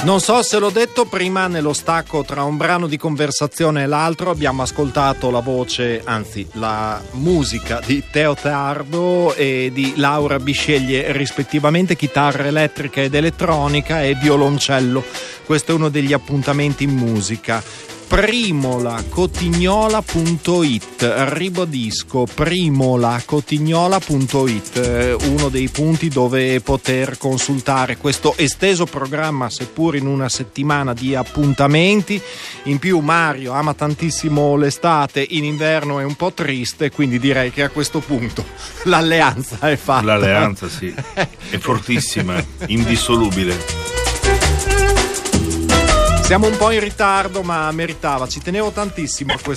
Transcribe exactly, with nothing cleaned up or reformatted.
Non so se l'ho detto prima, nello stacco tra un brano di conversazione e l'altro abbiamo ascoltato la voce, anzi la musica di Teo Tardo e di Laura Bisceglie, rispettivamente chitarra elettrica ed elettronica e violoncello. Questo è uno degli appuntamenti in musica. primolacotignola punto it, ribadisco primolacotignola punto it, uno dei punti dove poter consultare questo esteso programma, seppur in una settimana di appuntamenti. In più Mario ama tantissimo l'estate, in inverno è un po' triste, quindi direi che a questo punto l'alleanza è fatta. L'alleanza sì, è fortissima, indissolubile. Siamo un po' in ritardo, ma meritava, ci tenevo tantissimo a questo